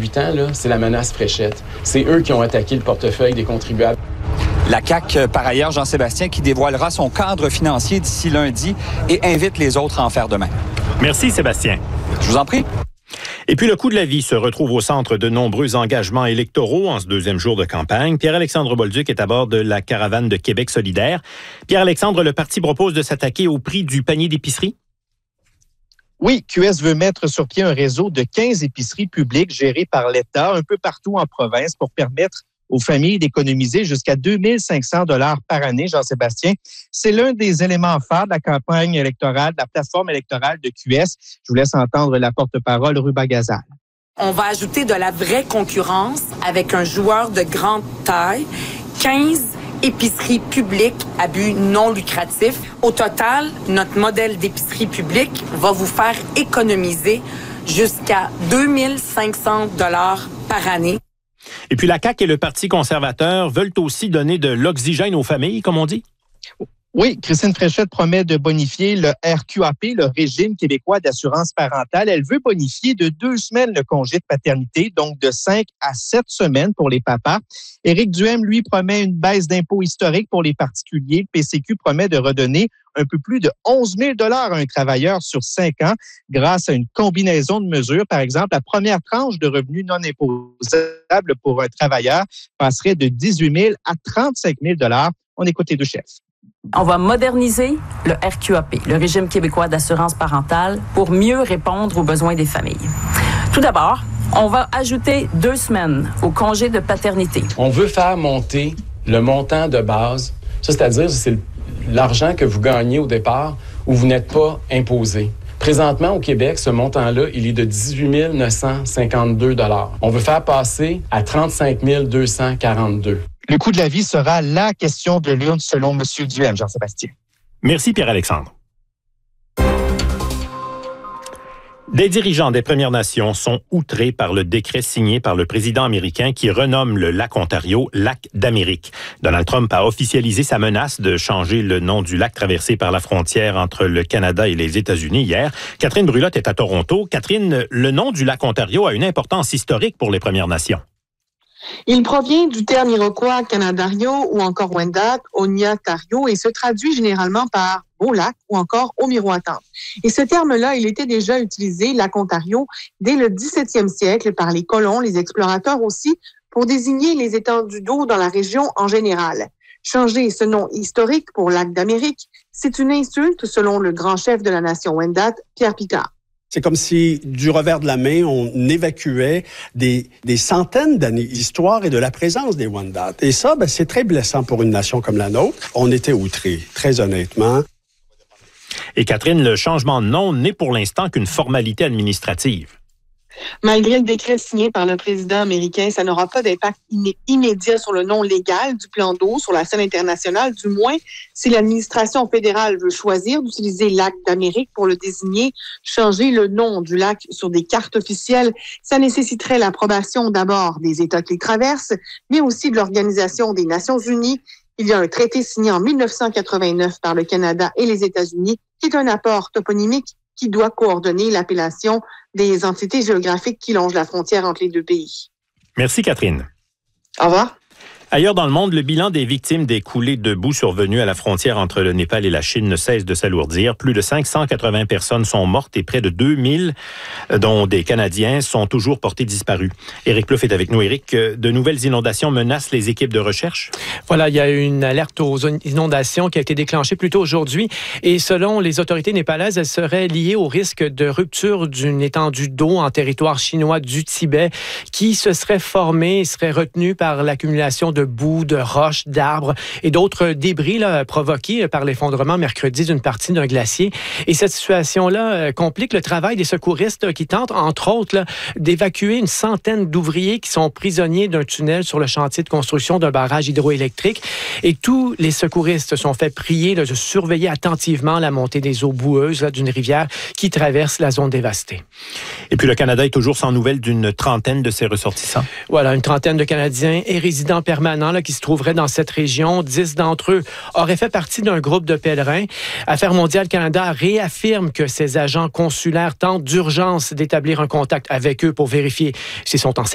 8 ans, là, c'est la menace Fréchette. C'est eux qui ont attaqué le portefeuille des contribuables. La CAQ, par ailleurs, Jean-Sébastien, qui dévoilera son cadre financier d'ici lundi et invite les autres à en faire de même. Merci, Sébastien. Je vous en prie. Et puis, le coût de la vie se retrouve au centre de nombreux engagements électoraux en ce deuxième jour de campagne. Pierre-Alexandre Bolduc est à bord de la caravane de Québec solidaire. Pierre-Alexandre, le parti propose de s'attaquer au prix du panier d'épicerie? Oui, QS veut mettre sur pied un réseau de 15 épiceries publiques gérées par l'État un peu partout en province pour permettre aux familles d'économiser jusqu'à 2500 $ par année, Jean-Sébastien. C'est l'un des éléments phares de la campagne électorale, de la plateforme électorale de QS. Je vous laisse entendre la porte-parole Ruba Gazal. On va ajouter de la vraie concurrence avec un joueur de grande taille, 15 épiceries publiques à but non lucratif. Au total, notre modèle d'épicerie publique va vous faire économiser jusqu'à 2500 $ par année. Et puis la CAQ et le Parti conservateur veulent aussi donner de l'oxygène aux familles, comme on dit? Oui, Christine Fréchette promet de bonifier le RQAP, le régime québécois d'assurance parentale. Elle veut bonifier de 2 semaines le congé de paternité, donc de 5 à 7 semaines pour les papas. Éric Duhaime, lui, promet une baisse d'impôts historique pour les particuliers. Le PCQ promet de redonner un peu plus de 11 000 $ à un travailleur sur 5 ans grâce à une combinaison de mesures. Par exemple, la première tranche de revenus non imposables pour un travailleur passerait de 18 000 à 35 000 $. On écoute les deux chefs. On va moderniser le RQAP, le régime québécois d'assurance parentale, pour mieux répondre aux besoins des familles. Tout d'abord, on va ajouter 2 semaines au congé de paternité. On veut faire monter le montant de base. Ça, c'est-à-dire, c'est l'argent que vous gagnez au départ où vous n'êtes pas imposé. Présentement, au Québec, ce montant-là, il est de 18 952 $. On veut faire passer à 35 242 $. Le coût de la vie sera la question de l'urne selon M. Duhaime, Jean-Sébastien. Merci, Pierre-Alexandre. Des dirigeants des Premières Nations sont outrés par le décret signé par le président américain qui renomme le lac Ontario lac d'Amérique. Donald Trump a officialisé sa menace de changer le nom du lac traversé par la frontière entre le Canada et les États-Unis hier. Catherine Brulotte est à Toronto. Catherine, le nom du lac Ontario a une importance historique pour les Premières Nations. Il provient du terme iroquois Canadario ou encore Wendat, Onyatario et se traduit généralement par Beau lac ou encore Eau miroitante. Et ce terme-là, il était déjà utilisé, lac Ontario, dès le 17e siècle par les colons, les explorateurs aussi, pour désigner les étendues d'eau dans la région en général. Changer ce nom historique pour lac d'Amérique, c'est une insulte selon le grand chef de la nation Wendat, Pierre Picard. C'est comme si, du revers de la main, on évacuait des centaines d'années d'histoire et de la présence des Wendat. Et ça, c'est très blessant pour une nation comme la nôtre. On était outrés, très honnêtement. Et Catherine, le changement de nom n'est pour l'instant qu'une formalité administrative. Malgré le décret signé par le président américain, ça n'aura pas d'impact immédiat sur le nom légal du plan d'eau sur la scène internationale, du moins si l'administration fédérale veut choisir d'utiliser lac d'Amérique pour le désigner. Changer le nom du lac sur des cartes officielles, ça nécessiterait l'approbation d'abord des États qui le traversent, mais aussi de l'Organisation des Nations unies. Il y a un traité signé en 1989 par le Canada et les États-Unis qui est un apport toponymique qui doit coordonner l'appellation des entités géographiques qui longent la frontière entre les deux pays. Merci, Catherine. Au revoir. Ailleurs dans le monde, le bilan des victimes des coulées de boue survenues à la frontière entre le Népal et la Chine ne cesse de s'alourdir. Plus de 580 personnes sont mortes et près de 2000, dont des Canadiens, sont toujours portés disparus. Éric Plouffe est avec nous. Éric, de nouvelles inondations menacent les équipes de recherche? Voilà, il y a eu une alerte aux inondations qui a été déclenchée plus tôt aujourd'hui. Et selon les autorités népalaises, elle serait liée au risque de rupture d'une étendue d'eau en territoire chinois du Tibet qui se serait formée et serait retenue par l'accumulation de boue, de roches, d'arbres et d'autres débris provoqués par l'effondrement mercredi d'une partie d'un glacier. Et cette situation-là complique le travail des secouristes qui tentent, entre autres, d'évacuer une centaine d'ouvriers qui sont prisonniers d'un tunnel sur le chantier de construction d'un barrage hydroélectrique. Et tous les secouristes se sont fait prier de surveiller attentivement la montée des eaux boueuses d'une rivière qui traverse la zone dévastée. Et puis le Canada est toujours sans nouvelles d'une trentaine de ses ressortissants. Voilà, une trentaine de Canadiens et résidents permanents qui se trouveraient dans cette région. 10 d'entre eux auraient fait partie d'un groupe de pèlerins. Affaires mondiales Canada réaffirme que ses agents consulaires tentent d'urgence d'établir un contact avec eux pour vérifier s'ils sont en